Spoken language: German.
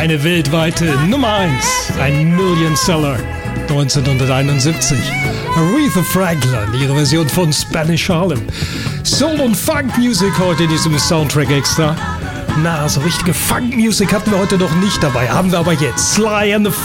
eine weltweite Nummer 1, ein Million-Seller 1971. Aretha Franklin, ihre Version von Spanish Harlem. Soul- und Funk-Music heute in diesem Soundtrack extra. Na, so richtige Funk-Music hatten wir heute noch nicht dabei, haben wir aber jetzt. Sly and the